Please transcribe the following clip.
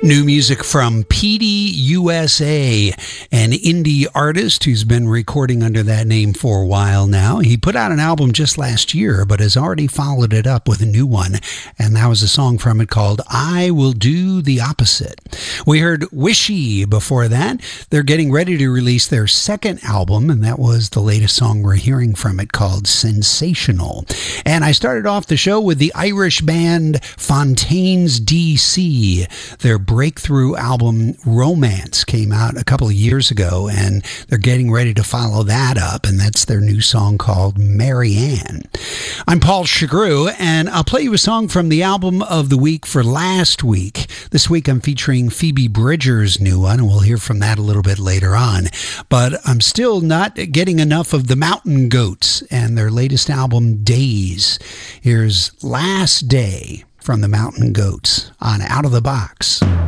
New music from Petey USA, an indie artist who's been recording under that name for a while now. He put out an album just last year, but has already followed it up with a new one, and that was a song from it called I Will Do the Opposite. We heard Wishy before that. They're getting ready to release their second album, and that was the latest song we're hearing from it called Sensational. And I started off the show with the Irish band Fontaines DC. Their breakthrough album Romance came out a couple of years ago, and they're getting ready to follow that up, and that's their new song called Marianne. I'm Paul Chagru, and I'll play you a song from the album of the week for last week. This week I'm featuring Phoebe Bridgers' new one, and we'll hear from that a little bit later on. But I'm still not getting enough of the Mountain Goats and their latest album, Days. Here's Last Day from the Mountain Goats on Out of the Box.